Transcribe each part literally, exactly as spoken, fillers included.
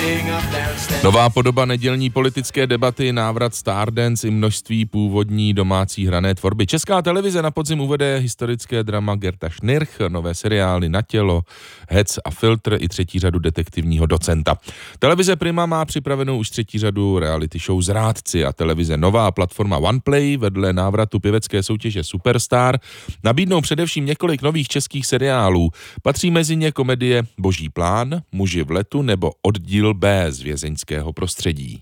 Nová podoba nedělní politické debaty, návrat Stardance i množství původní domácí hrané tvorby. Česká televize na podzim uvede historické drama Gerta Schnirch, nové seriály Na tělo, Hec a Filtr i třetí řadu detektivního docenta. Televize Prima má připravenou už třetí řadu reality show Zrádci a televize Nová platforma OnePlay vedle návratu pěvecké soutěže Superstar nabídnou především několik nových českých seriálů. Patří mezi ně komedie Boží plán, Muži v letu nebo Oddíl B z vězeňského prostředí.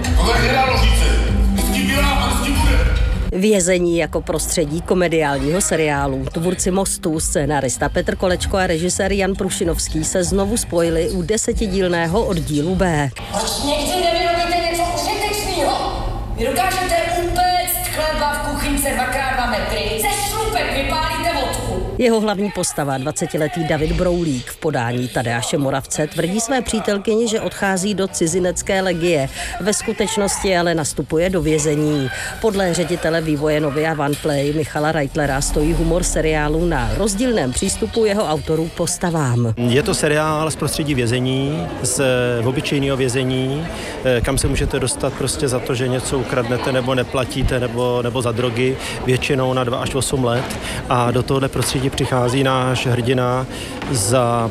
Vězení jako prostředí komediálního seriálu. Tvůrci Mostu, scénárista Petr Kolečko a režisér Jan Prušinovský se znovu spojili u desetidílného Oddílu B. Proč někdy nevyrobíte něco užitečného? Vy dokážete upéct chleba v kuchyňce dvakrát dva metry. Ze šlupek vypálíte vodku. Jeho hlavní postava, dvacetiletý David Broulík, v podání Tadeáše Moravce, tvrdí své přítelkyni, že odchází do cizinecké legie. Ve skutečnosti ale nastupuje do vězení. Podle ředitele vývoje Novia OnePlay Michala Reitlera stojí humor seriálu na rozdílném přístupu jeho autorů k postavám. Je to seriál z prostředí vězení, z obyčejného vězení, kam se můžete dostat prostě za to, že něco ukradnete nebo neplatíte, nebo, nebo za drogy, většinou na dva až osm let. A do tohohle prostředí přichází náš hrdina za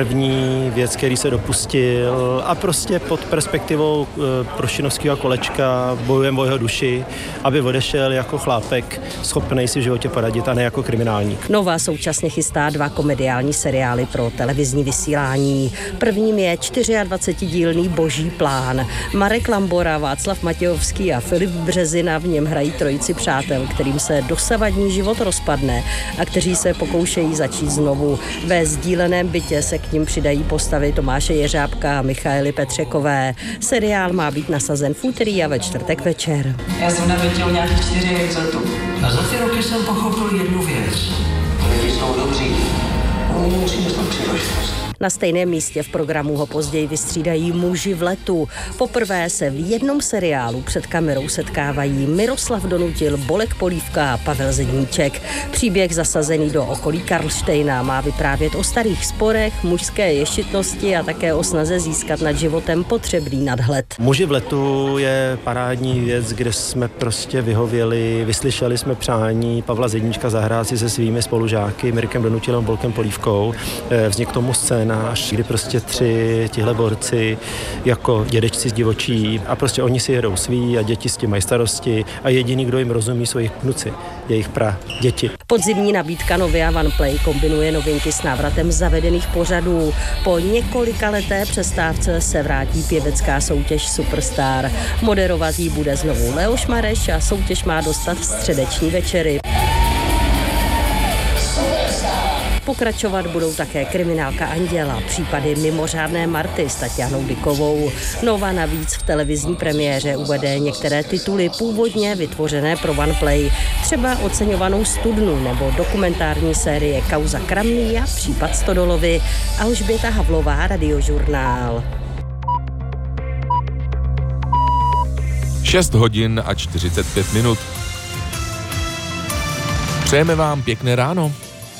první věc, který se dopustil a prostě pod perspektivou Prušinovského Kolečka bojujeme o jeho duši, aby odešel jako chlápek schopnej si v životě poradit a ne jako kriminálník. Nová současně chystá dva komediální seriály pro televizní vysílání. Prvním je dvacetidílný Boží plán. Marek Lambora, Václav Matějovský a Filip Březina v něm hrají trojici přátel, kterým se dosavadní život rozpadne a kteří se pokoušejí začít znovu. Ve sdíleném bytě se k ním přidají postavy Tomáše Jeřábka a Michaely Petřekové. Seriál má být nasazen v úterý a ve čtvrtek večer. Já jsem naletěl nějakých čtyři exotů. A za ty roky jsem pochopil jednu věc. Lidi jsou dobří. Oni musí dostat příležitost. Na stejném místě v programu ho později vystřídají Muži v letu. Poprvé se v jednom seriálu před kamerou setkávají Miroslav Donutil, Bolek Polívka a Pavel Zedníček. Příběh zasazený do okolí Karlštejna má vyprávět o starých sporech, mužské ješitnosti a také o snaze získat nad životem potřebný nadhled. Muži v letu je parádní věc, kde jsme prostě vyhověli, vyslyšeli jsme přání Pavla Zedníčka zahrát si se svými spolužáky Mirkem Donutilem, Bolkem Polívkou. Vznikl tomu scéna, kdy prostě tři tihle borci jako dědečci z divočí a prostě oni si jedou svý a děti s tím mají starosti a jediný, kdo jim rozumí, jsou jejich vnuci, jejich pra děti. Podzimní nabídka Novia OnePlay kombinuje novinky s návratem zavedených pořadů. Po několika leté přestávce se vrátí pěvecká soutěž Superstar. Moderovat jí bude znovu Leoš Mareš a soutěž má dostat středeční večery. Pokračovat budou také Kriminálka Anděla, případy Mimořádné Marty s Tatianou Dykovou. Nova navíc v televizní premiéře uvede některé tituly původně vytvořené pro OnePlay, třeba Oceňovanou studnu nebo dokumentární série Kauza Kramný a případ Stodolovi. Alžběta Havlová, Radiožurnál. šest hodin a čtyřicet pět minut. Přejeme vám pěkné ráno.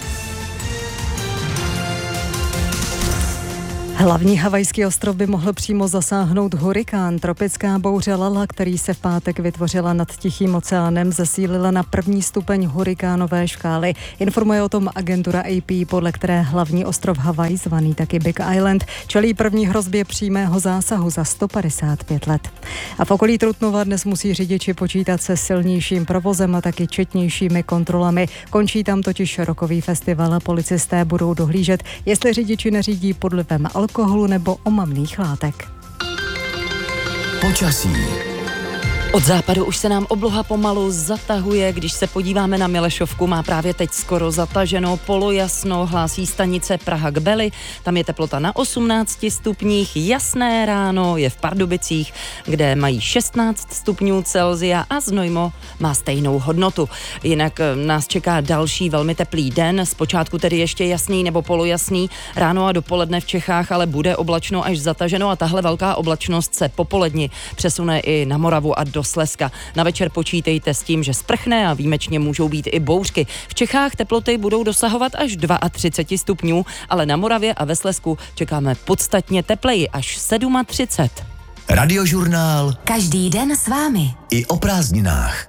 Hlavní havajský ostrov by mohl přímo zasáhnout hurikán. Tropická bouře Lala, který se v pátek vytvořila nad Tichým oceánem, zesílila na první stupeň hurikánové škály. Informuje o tom agentura A P, podle které hlavní ostrov Havaj, zvaný taky Big Island, čelí první hrozbě přímého zásahu za sto padesát pět let. A v okolí Trutnova dnes musí řidiči počítat se silnějším provozem a taky četnějšími kontrolami. Končí tam totiž rokový festival a policisté budou dohlížet, jestli řidiči neřídí pod vlivem alkoholu nebo omamných látek. Počasí. Od západu už se nám obloha pomalu zatahuje, když se podíváme na Milešovku, má právě teď skoro zataženo, polojasno, hlásí stanice Praha k Beli, tam je teplota na osmnácti stupních, jasné ráno je v Pardubicích, kde mají šestnáct stupňů Celsia a Znojmo má stejnou hodnotu. Jinak nás čeká další velmi teplý den, zpočátku tedy ještě jasný nebo polojasný, ráno a dopoledne v Čechách ale bude oblačno až zataženo a tahle velká oblačnost se popoledni přesune i na Moravu a do do Slezska. Na večer počítejte s tím, že sprchne a výjimečně můžou být i bouřky. V Čechách teploty budou dosahovat až třicet dva stupňů, ale na Moravě a ve Slezsku čekáme podstatně tepleji, až třicet sedm. Radiožurnál. Každý den s vámi. I o prázdninách.